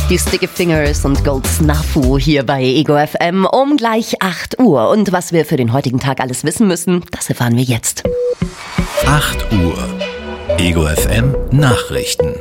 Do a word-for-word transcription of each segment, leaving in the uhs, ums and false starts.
Die Sticky Fingers und Gold Snafu hier bei Ego F M um gleich acht Uhr. Und was wir für den heutigen Tag alles wissen müssen, das erfahren wir jetzt. acht Uhr. Ego F M Nachrichten.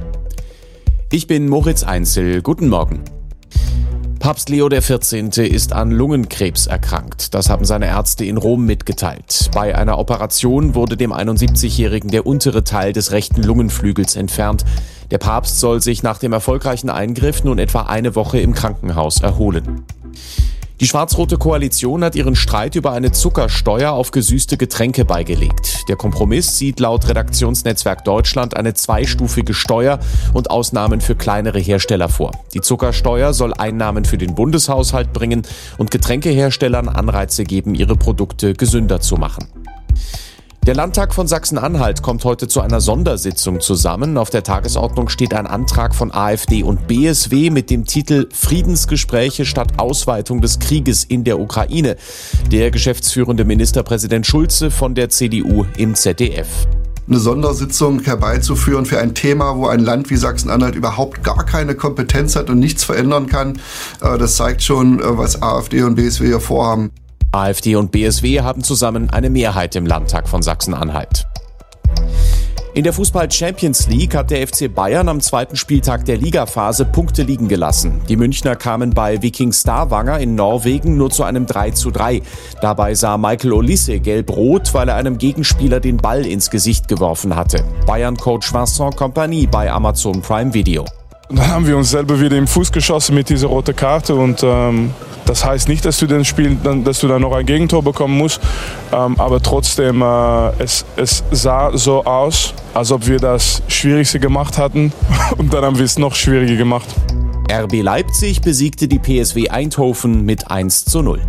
Ich bin Moritz Einzel. Guten Morgen. Papst Leo der vierzehnte ist an Lungenkrebs erkrankt. Das haben seine Ärzte in Rom mitgeteilt. Bei einer Operation wurde dem einundsiebzigjährigen der untere Teil des rechten Lungenflügels entfernt. Der Papst soll sich nach dem erfolgreichen Eingriff nun etwa eine Woche im Krankenhaus erholen. Die schwarz-rote Koalition hat ihren Streit über eine Zuckersteuer auf gesüßte Getränke beigelegt. Der Kompromiss sieht laut Redaktionsnetzwerk Deutschland eine zweistufige Steuer und Ausnahmen für kleinere Hersteller vor. Die Zuckersteuer soll Einnahmen für den Bundeshaushalt bringen und Getränkeherstellern Anreize geben, ihre Produkte gesünder zu machen. Der Landtag von Sachsen-Anhalt kommt heute zu einer Sondersitzung zusammen. Auf der Tagesordnung steht ein Antrag von AfD und B S W mit dem Titel Friedensgespräche statt Ausweitung des Krieges in der Ukraine. Der geschäftsführende Ministerpräsident Schulze von der C D U im Z D F. Eine Sondersitzung herbeizuführen für ein Thema, wo ein Land wie Sachsen-Anhalt überhaupt gar keine Kompetenz hat und nichts verändern kann, das zeigt schon, was AfD und B S W hier vorhaben. AfD und B S W haben zusammen eine Mehrheit im Landtag von Sachsen-Anhalt. In der Fußball-Champions League hat der F C Bayern am zweiten Spieltag der Ligaphase Punkte liegen gelassen. Die Münchner kamen bei Viking Stavanger in Norwegen nur zu einem drei zu drei. Dabei sah Michael Olise gelb-rot, weil er einem Gegenspieler den Ball ins Gesicht geworfen hatte. Bayern-Coach Vincent Kompany bei Amazon Prime Video. Dann haben wir uns selber wieder im Fuß geschossen mit dieser roten Karte und ähm, das heißt nicht, dass du den Spiel, dass du dann noch ein Gegentor bekommen musst, ähm, aber trotzdem äh, es, es sah so aus, als ob wir das Schwierigste gemacht hatten und dann haben wir es noch schwieriger gemacht. R B Leipzig besiegte die P S V Eindhoven mit eins zu null.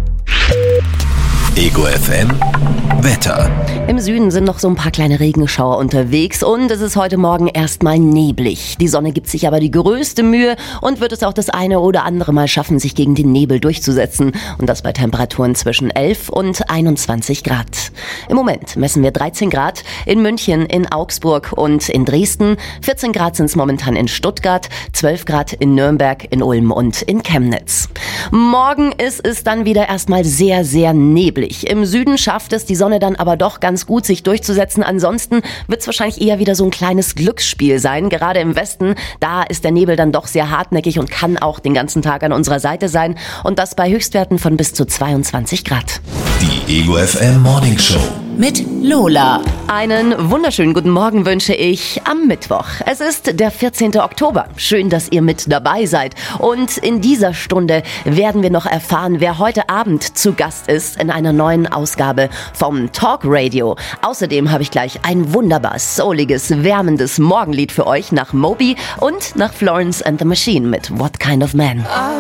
Ego F M Wetter. Im Süden sind noch so ein paar kleine Regenschauer unterwegs und es ist heute Morgen erstmal neblig. Die Sonne gibt sich aber die größte Mühe und wird es auch das eine oder andere Mal schaffen, sich gegen den Nebel durchzusetzen. Und das bei Temperaturen zwischen elf und einundzwanzig Grad. Im Moment messen wir dreizehn Grad in München, in Augsburg und in Dresden. vierzehn Grad sind es momentan in Stuttgart, zwölf Grad in Nürnberg, in Ulm und in Chemnitz. Morgen ist es dann wieder erstmal sehr, sehr neblig. Im Süden schafft es die Sonne dann aber doch ganz gut, sich durchzusetzen. Ansonsten wird es wahrscheinlich eher wieder so ein kleines Glücksspiel sein. Gerade im Westen, da ist der Nebel dann doch sehr hartnäckig und kann auch den ganzen Tag an unserer Seite sein. Und das bei Höchstwerten von bis zu zweiundzwanzig Grad. Die Ego F M Morning Show mit Lola. Einen wunderschönen guten Morgen wünsche ich am Mittwoch. Es ist der vierzehnte Oktober. Schön, dass ihr mit dabei seid. Und in dieser Stunde werden wir noch erfahren, wer heute Abend zu Gast ist in einer neuen Ausgabe vom Talk Radio. Außerdem habe ich gleich ein wunderbar souliges, wärmendes Morgenlied für euch nach Moby und nach Florence and the Machine mit What Kind of Man.